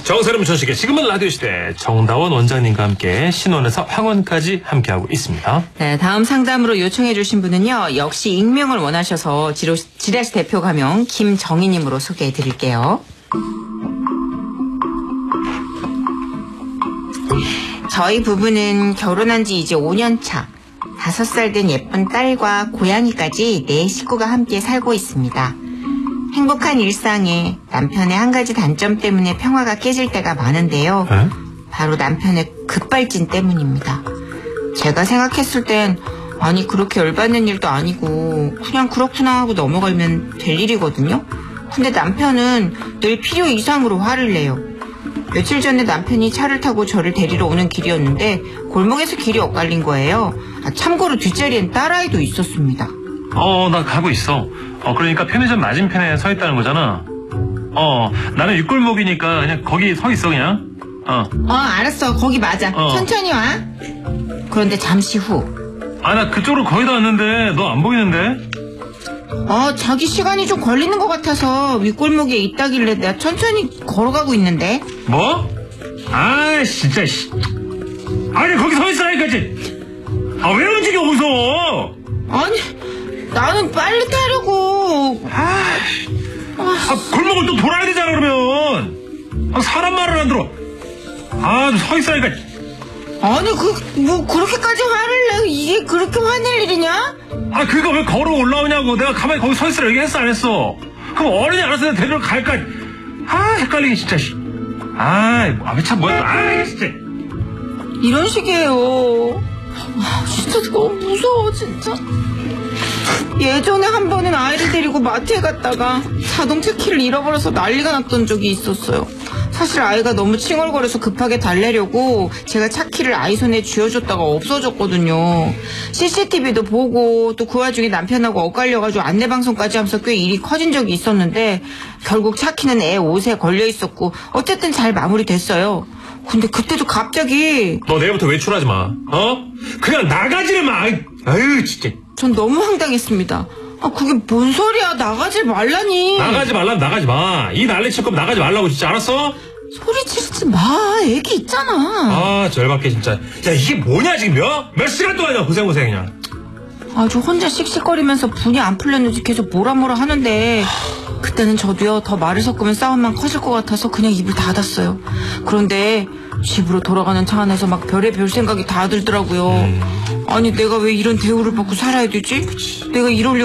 정세름 전식의 지금은 라디오 시대 정다원 원장님과 함께 신원에서 황원까지 함께하고 있습니다. 네, 다음 상담으로 요청해 주신 분은요. 역시 익명을 원하셔서 지라시 대표 가명 김정희님으로 소개해 드릴게요. 저희 부부는 결혼한 지 이제 5년 차. 5살 된 예쁜 딸과 고양이까지 4식구가 함께 살고 있습니다. 행복한 일상에 남편의 한 가지 단점 때문에 평화가 깨질 때가 많은데요. 바로 남편의 급발진 때문입니다. 제가 생각했을 땐 아니 그렇게 열받는 일도 아니고 그냥 그렇구나 하고 넘어가면 될 일이거든요. 근데 남편은 늘 필요 이상으로 화를 내요. 며칠 전에 남편이 차를 타고 저를 데리러 오는 길이었는데 골목에서 길이 엇갈린 거예요. 참고로 뒷자리엔 딸아이도 있었습니다. 나 가고 있어. 그러니까 편의점 맞은편에 서 있다는 거잖아. 나는 윗골목이니까 그냥 거기 서 있어 그냥. 알았어. 거기 맞아. 천천히 와. 그런데 잠시 후. 나 그쪽으로 거의 다 왔는데 너 안 보이는데? 자기 시간이 좀 걸리는 것 같아서 윗골목에 있다길래 내가 천천히 걸어가고 있는데. 뭐? 진짜 아니 거기 서 있으라니까. 왜 움직여 거기서? 아니 나는 빨리 타려고. 골목을 또 돌아야 되잖아 그러면. 사람 말을 안 들어. 좀 서 있으라니까. 아니 그렇게까지 화를 내? 이게 그렇게 화낼 일이냐? 그거 왜 걸어 올라오냐고. 내가 가만히 거기 서 있으라 얘기했어 안 했어? 그럼 어른이 알아서 내가 데리러 갈까? 헷갈리게 진짜. 왜 참 뭐야. 진짜 이런 식이에요. 진짜 너무 무서워 진짜. 예전에 한 번은 아이를 데리고 마트에 갔다가 자동차 키를 잃어버려서 난리가 났던 적이 있었어요. 사실 아이가 너무 칭얼거려서 급하게 달래려고 제가 차 키를 아이 손에 쥐어줬다가 없어졌거든요. CCTV도 보고 또 그 와중에 남편하고 엇갈려가지고 안내방송까지 하면서 꽤 일이 커진 적이 있었는데 결국 차 키는 애 옷에 걸려있었고 어쨌든 잘 마무리됐어요. 근데 그때도 갑자기 너 내일부터 외출하지 마. 그냥 나가지를 마. 아유 진짜. 전 너무 황당했습니다. 그게 뭔 소리야. 나가지 말라니. 나가지 말라면 나가지 마. 이 난리 칠 거면 나가지 말라고 진짜. 알았어? 소리 지르지 마. 애기 있잖아. 절박해 진짜. 야 이게 뭐냐 지금 몇 시간 동안이야 고생고생 그냥. 아주 혼자 씩씩거리면서 분이 안 풀렸는지 계속 뭐라 하는데 그때는 저도요 더 말을 섞으면 싸움만 커질 것 같아서 그냥 입을 닫았어요. 그런데 집으로 돌아가는 차 안에서 막 별의별 생각이 다 들더라고요. 아니 내가 왜 이런 대우를 받고 살아야 되지? 내가 이러려고